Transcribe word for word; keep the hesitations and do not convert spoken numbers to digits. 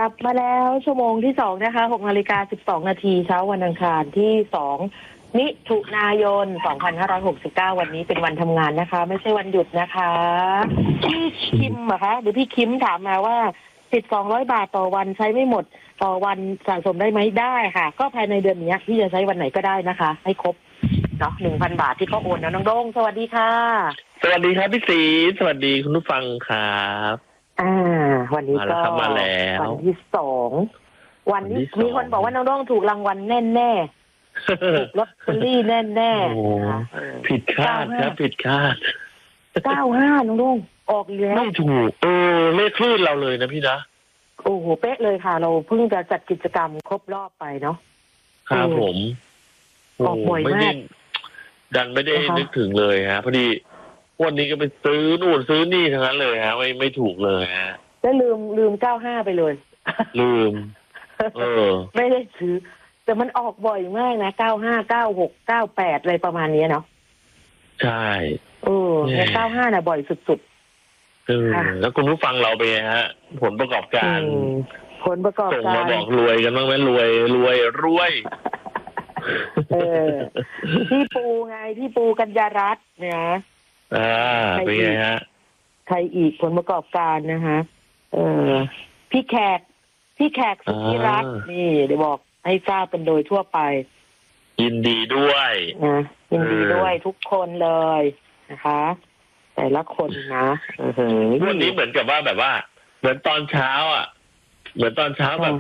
ลับมาแล้วชั่วโมงที่สองนะคะหกนาฬิกาสิบสองนาทีเช้าวันอังคารที่สองมิถุนายนสองพันห้าร้อยหกสิบเก้าวันนี้เป็นวันทำงานนะคะไม่ใช่วันหยุดนะคะพี่คิมอะคะหรือพี่คิมถามมาว่าสิบสองร้อยบาทต่อวันใช้ไม่หมดต่อวันสะสมได้ไหมได้ค่ะก็ภายในเดือนนี้พี่จะใช้วันไหนก็ได้นะคะให้ครบเนาะหนึ่งพันบาทที่เขาโอนนะน้องโด้งสวัสดีค่ะสวัสดีครับพี่ศรีสวัสดีคุณผู้ฟังครับอ่าวันนี้ก็มาแล้ววันที่สองวันนี้มีคนบอกว่าน้องโด้งถูกรางวัลแน่แน่ถูกลอตเตอรี่แน่แน่ผิดคาดครับผิดคาดเก้าห้าน้องโด้งออกแล้วไม่ถูกเออเลขคลื่นเราเลยนะพี่นะโอ้โหเป๊ะเลยค่ะเราเพิ่งจะจัดกิจกรรมครบรอบไปเนาะครับผมออกบ่อยมากดันไม่ได้นึกถึงเลยฮะพอดีวันนี้ก็ไปซื้อนู่นซื้อนี่ทั้งนั้นเลยฮะไม่ไม่ถูกเลยฮะแล้วลืมลืมเก้าห้าไปเลยลืมเออไม่ได้ซื้อแต่มันออกบ่อยมากนะเก้าห้าเก้าหกเก้าแปดอะไรประมาณนี้เนาะใช่เออในเก้าห้าน่ะบ่อยสุดๆเออแล้วคุณผู้ฟังเราเป็นไงฮะผลประกอบการผลประกอบการส่งมาบอกรวยกันบ้างไหมรวยรวยรวยเออพี่ปูไงพี่ปูกัญญารัตน์เนี่ยอ่าเป็นไงฮะใครอีกผลประกอบการนะคะเออพี่แขกพี่แขกสุธิรัตน์นี่เดี๋ยวบอกให้ทราบกันโดยทั่วไปยินดีด้วยนะยินดีด้วยทุกคนเลยนะคะแต่ละคนนะวันนี้เหมือนกับว่าแบบว่าเหมือนตอนเช้าอ่ะเหมือนตอนเช้าแบบ